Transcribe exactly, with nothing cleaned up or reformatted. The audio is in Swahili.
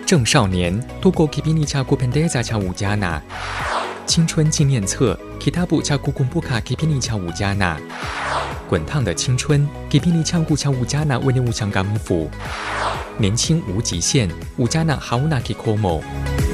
正少年度过 kipindi cha kupendeza cha ujana， 青春纪念册 kitabu cha kukumbuka kipindi cha ujana， 滚烫的青春 kipindi changu cha ujana wenye uchangamfu， 年轻无极限 ujana hauna kikomo。